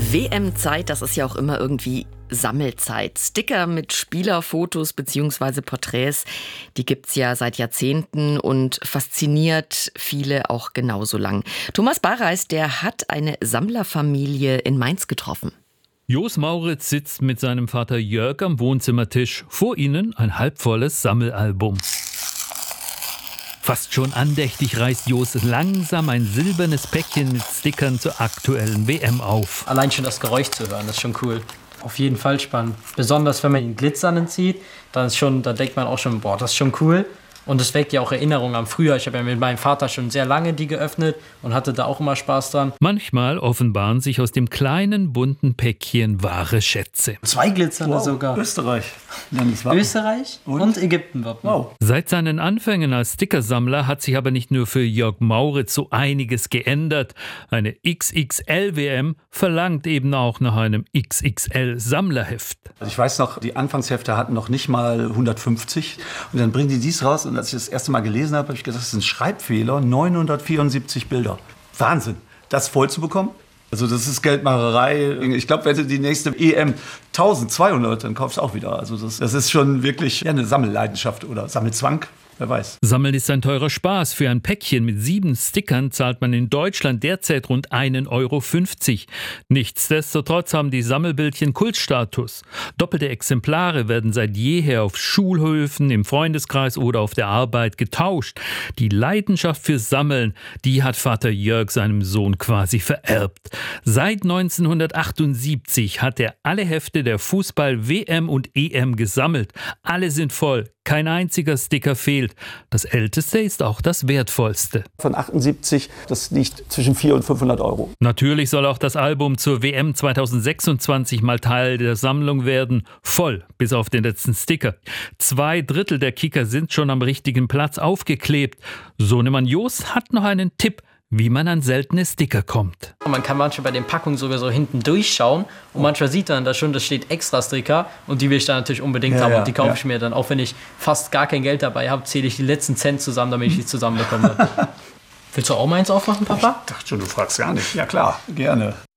WM-Zeit, das ist ja auch immer irgendwie Sammelzeit. Sticker mit Spielerfotos bzw. Porträts, die gibt's ja seit Jahrzehnten und fasziniert viele auch genauso lang. Thomas Bareis, der hat eine Sammlerfamilie in Mainz getroffen. Jos Mauritz sitzt mit seinem Vater Jörg am Wohnzimmertisch. Vor ihnen ein halbvolles Sammelalbum. Fast schon andächtig reißt Jos langsam ein silbernes Päckchen mit Stickern zur aktuellen WM auf. Allein schon das Geräusch zu hören, das ist schon cool. Auf jeden Fall spannend. Besonders wenn man ihn glitzernden sieht, da denkt man auch schon, boah, das ist schon cool. Und es weckt ja auch Erinnerungen am Frühjahr. Ich habe ja mit meinem Vater schon sehr lange die geöffnet und hatte da auch immer Spaß dran. Manchmal offenbaren sich aus dem kleinen bunten Päckchen wahre Schätze. 2 glitzernde sogar. Österreich. Österreich und Ägyptenwappen. Wow. Seit seinen Anfängen als Stickersammler hat sich aber nicht nur für Jörg Mauritz so einiges geändert. Eine XXL-WM verlangt eben auch nach einem XXL-Sammlerheft. Also ich weiß noch, die Anfangshefte hatten noch nicht mal 150 und dann bringen die dies raus und als ich das erste Mal gelesen habe, habe ich gedacht, das ist ein Schreibfehler, 974 Bilder. Wahnsinn, das voll zu bekommen. Also das ist Geldmacherei. Ich glaube, wenn du die nächste EM 1200, dann kaufst du auch wieder. Also das ist schon wirklich eine Sammelleidenschaft oder Sammelzwang. Wer weiß. Sammeln ist ein teurer Spaß. Für ein Päckchen mit 7 Stickern zahlt man in Deutschland derzeit rund 1,50 €. Nichtsdestotrotz haben die Sammelbildchen Kultstatus. Doppelte Exemplare werden seit jeher auf Schulhöfen, im Freundeskreis oder auf der Arbeit getauscht. Die Leidenschaft fürs Sammeln, die hat Vater Jörg seinem Sohn quasi vererbt. Seit 1978 hat er alle Hefte der Fußball-WM und EM gesammelt. Alle sind voll. Kein einziger Sticker fehlt. Das älteste ist auch das wertvollste. Von 78, das liegt zwischen 400 und 500 €. Natürlich soll auch das Album zur WM 2026 mal Teil der Sammlung werden. Voll, bis auf den letzten Sticker. 2/3 der Kicker sind schon am richtigen Platz aufgeklebt. Sohnemann Jos hat noch einen Tipp, wie man an seltene Sticker kommt. Man kann manchmal bei den Packungen sogar so hinten durchschauen und manchmal sieht man da schon, da steht extra Sticker und die will ich dann natürlich unbedingt haben und die kaufe ich mir dann. Auch wenn ich fast gar kein Geld dabei habe, zähle ich die letzten Cent zusammen, damit ich die zusammenbekomme. Willst du auch mal eins aufmachen, Papa? Ich dachte schon, du fragst gar nicht. Ja klar, gerne.